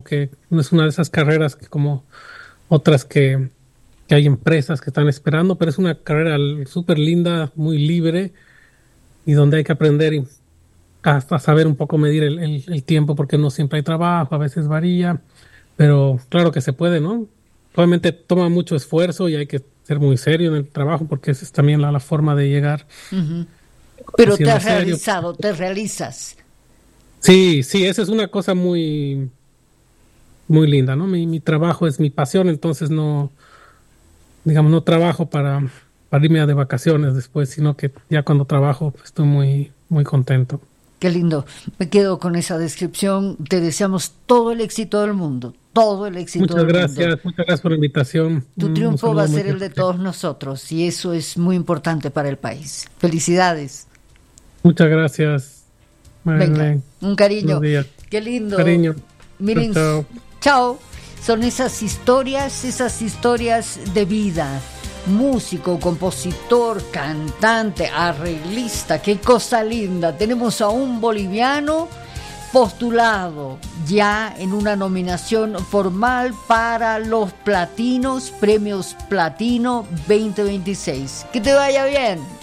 que no es una de esas carreras que como otras que hay empresas que están esperando, pero es una carrera súper linda, muy libre y donde hay que aprender hasta saber un poco medir el tiempo porque no siempre hay trabajo, a veces varía, pero claro que se puede, ¿no? Obviamente toma mucho esfuerzo y hay que ser muy serio en el trabajo porque esa es también la forma de llegar Ujú. Pero te siendo has serio. realizado, te realizas. Sí, sí, esa es una cosa muy linda, ¿no? Mi trabajo es mi pasión, entonces no, digamos, no trabajo para irme a de vacaciones después, sino que ya cuando trabajo pues, estoy muy contento. Qué lindo. Me quedo con esa descripción. Te deseamos todo el éxito del mundo, todo el éxito del mundo. Muchas gracias por la invitación. Tu Un triunfo va a saludo muy ser el de fuerte. todos nosotros y eso es muy importante para el país. Felicidades. Muchas gracias, Venga, Marilyn. un Buenos cariño. días. Qué lindo. Cariño. Chao, Miren, chao. chao. Son esas historias de vida. Músico, compositor, cantante, arreglista, qué cosa linda. Tenemos a un boliviano postulado ya en una nominación formal para los platinos, premios Platino 2026. Que te vaya bien.